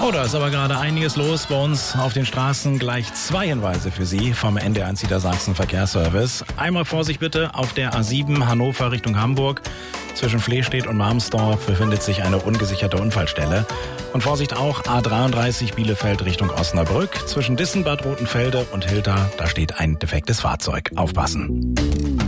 Oh, da ist aber gerade einiges los bei uns auf den Straßen. Gleich 2 Hinweise für Sie vom NDR1 Niedersachsen Verkehrsservice. Einmal Vorsicht bitte, auf der A7 Hannover Richtung Hamburg. Zwischen Flehstedt und Marmsdorf befindet sich eine ungesicherte Unfallstelle. Und Vorsicht auch, A33 Bielefeld Richtung Osnabrück. Zwischen Dissen, Bad Rotenfelde und Hilter, da steht ein defektes Fahrzeug. Aufpassen.